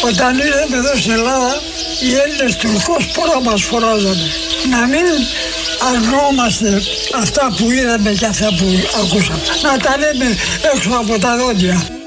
Όταν ήρθαμε εδώ στην Ελλάδα, οι Έλληνες τουρκόσπορα μας φοράζανε. Να μην αρνούμαστε αυτά που είδαμε και αυτά που ακούσαμε. Να τα λέμε έξω από τα δόντια.